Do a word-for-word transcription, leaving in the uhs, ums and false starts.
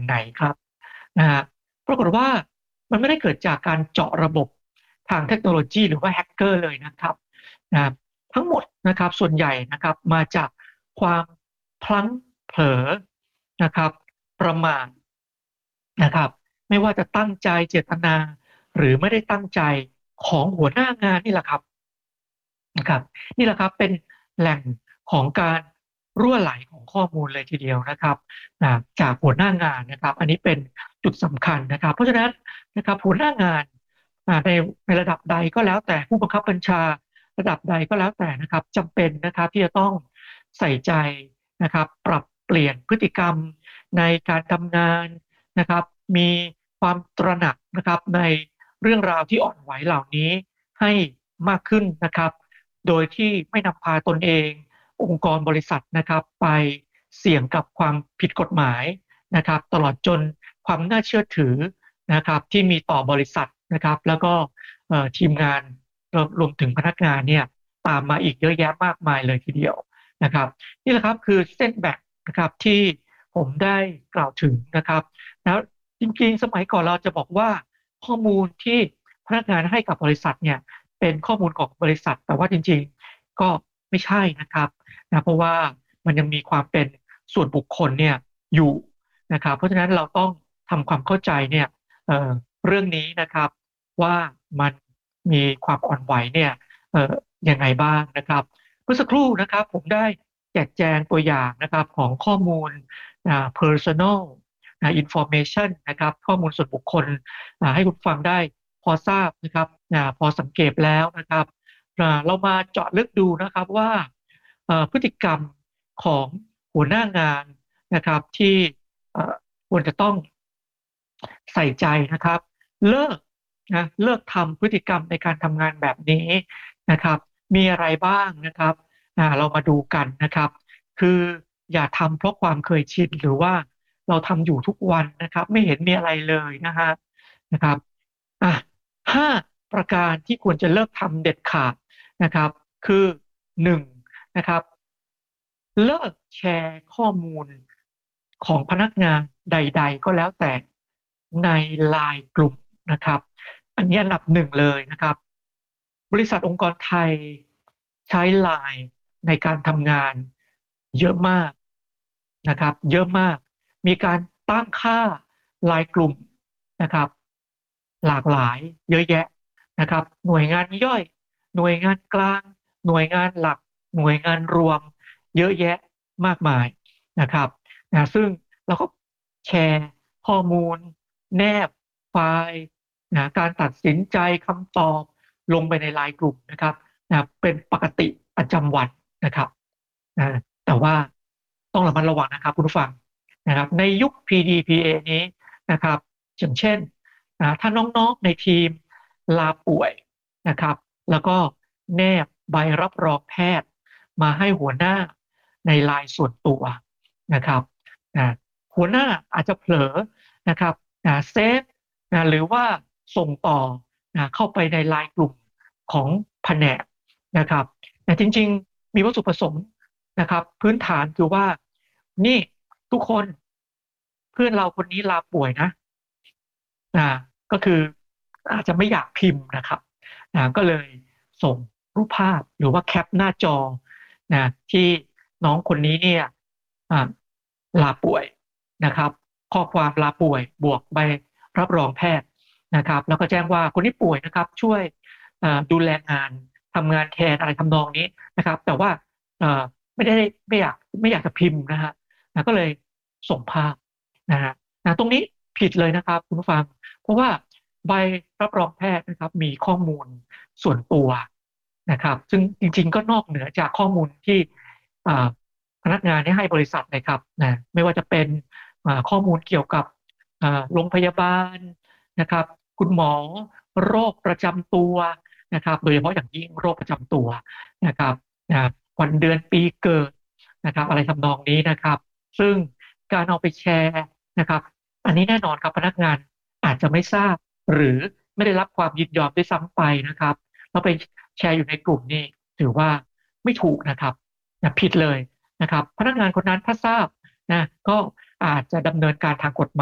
ไหนครับนะฮะปรากฏว่ามันไม่ได้เกิดจากการเจาะระบบทางเทคโนโลยีหรือว่าแฮกเกอร์เลยนะครับนะทั้งหมดนะครับส่วนใหญ่นะครับมาจากความพลั้งเผลอนะครับประมาทนะครับไม่ว่าจะตั้งใจเจตนาหรือไม่ได้ตั้งใจของหัวหน้างานนี่แหละครับ นะครับนี่แหละครับเป็นแหล่งของการรั่วไหลของข้อมูลเลยทีเดียวนะครับนะจากหัวหน้างานนะครับอันนี้เป็นจุดสำคัญนะครับเพราะฉะนั้นนะครับหัวหน้างานอ่าในในระดับใดก็แล้วแต่ผู้บังคับบัญชาระดับใดก็แล้วแต่นะครับจำเป็นนะครับที่จะต้องใส่ใจนะครับปรับเปลี่ยนพฤติกรรมในการทำงานนะครับมีความตระหนักนะครับในเรื่องราวที่อ่อนไหวเหล่านี้ให้มากขึ้นนะครับ โดยที่ไม่นำพาตนเององค์กรบริษัทนะครับไปเสี่ยงกับความผิดกฎหมายนะครับตลอดจนความน่าเชื่อถือนะครับที่มีต่อบริษัทนะครับแล้วก็ทีมงานรวมรวมถึงพนักงานเนี่ยตามมาอีกเยอะแยะมากมายเลยทีเดียวนะครับนี่แหละครับคือเส้นแบ่งนะครับที่ผมได้กล่าวถึงนะครับแล้วจริงๆสมัยก่อนเราจะบอกว่าข้อมูลที่พนักงานให้กับบริษัทเนี่ย เป็นข้อมูลของบริษัทแต่ว่าจริงๆก็ไม่ใช่นะครับนะเพราะว่ามันยังมีความเป็นส่วนบุคคลเนี่ยอยู่นะครับเพราะฉะนั้นเราต้องทำความเข้าใจเนี่ยเอ่อเรื่องนี้นะครับว่ามันมีความอ่อนไหวเนี่ยเอ่อยังไงบ้างนะครับเมื่อสักครู่นะครับผมได้แจกแจงตัวอย่างนะครับของข้อมูลอ่า personal นะ information นะครับข้อมูลส่วนบุคคลอ่าให้คุณฟังได้ พอทราบนะครับอ่าพอสังเกตแล้วนะครับอ่าเรามาเจาะลึกดูนะครับว่าเอ่อพฤติกรรมของหัวหน้างานนะครับที่เอ่อควรจะต้องใส่ใจนะครับเลิกนะเลิกทำพฤติกรรมในการทำงานแบบนี้นะครับมีอะไรบ้างนะครับอ่าเรามาดูกันนะครับคืออย่าทำเพราะความเคยชินหรือว่าเราทำอยู่ทุกวันนะครับไม่เห็นมีอะไรเลยนะฮะนะครับอ่ะ ห้าประการที่ควรจะเลิกทำเด็ดขาดนะครับคือหนึ่งนะครับเลิกแชร์ข้อมูลของพนักงานใดๆก็แล้วแต่ในไลน์กลุ่มนะครับอันนี้อันดับหนึ่งเลยนะครับบริษัทองค์กรไทยใช้ไลน์ในการทำงานเยอะมากนะครับเยอะมากมีการตั้งค่าไลน์กลุ่มนะครับหลากหลายเยอะแยะ นะครับหน่วยงานย่อยหน่วยงานกลางหน่วยงานหลักหน่วยงานรวมเยอะแยะมากมายนะครับนะซึ่งเราก็แชร์ข้อมูลแนบไฟล์นะการตัดสินใจคำตอบลงไปในไลน์กลุ่มนะครับนะเป็นปกติประจำวันนะครับนะแต่ว่าต้องระมัดระวังนะครับคุณผู้ฟังนะครับในยุค พี ดี พี เอ นี้นะครับอย่างเช่นนะถ้าน้องๆในทีม ลาป่วยนะครับแล้วก็แนบใบรับรองแพทย์มาให้หัวหน้าในไลน์ส่วนตัวนะครับนะหัวหน้าอาจจะเผลอนะครับนะเซฟนะหรือว่าส่งต่อนะเข้าไปในไลน์กลุ่มของแผนกนะครับแต่จริงๆมีวัตถุประสงค์นะครับพื้นฐานคือว่านี่ทุกคนเพื่อนเราคนนี้ลาป่วยนะนะก็คืออาจจะไม่อยากพิมพ์นะครับนะก็เลยส่งรูปภาพหรือว่าแคปหน้าจอนะที่น้องคนนี้เนี่ยอ่าลาป่วยนะครับข้อความลาป่วยบวกใบรับรองแพทย์นะครับแล้วก็แจ้งว่าคนที่ป่วยนะครับช่วยอ่าดูแลงานทำงานแทนอะไรทำนองนี้นะครับแต่ว่าเอ่อไม่ได้ไม่อยากไม่อยากจะพิมพ์นะฮะนะก็เลยส่งภาพนะฮะนะตรงนี้ผิดเลยนะครับคุณผู้ฟัง เพราะว่าใบรับรองแพทย์นะครับมีข้อมูลส่วนตัวนะครับซึ่งจริงๆก็นอกเหนือจากข้อมูลที่อ่าพนักงานได้ให้บริษัทนะครับนะไม่ว่าจะเป็นอ่าข้อมูลเกี่ยวกับอ่าโรงพยาบาลนะครับคุณหมอโรคประจำตัวนะครับโดยเฉพาะอย่างยิ่งโรคประจำตัวนะครับนะวันเดือนปีเกิดนะครับอะไรทำนองนี้นะครับซึ่งการเอาไปแชร์นะครับอันนี้แน่นอนครับพนักงาน อาจจะไม่ทราบหรือไม่ได้รับความยินยอมด้วยซ้ำไปนะครับเราไปแชร์อยู่ในกลุ่มนี้ถือว่าไม่ถูกนะครับนะผิดเลยนะครับพนักงานคนนั้นถ้าทราบนะก็อาจจะดำเนินการทางกฎหมาย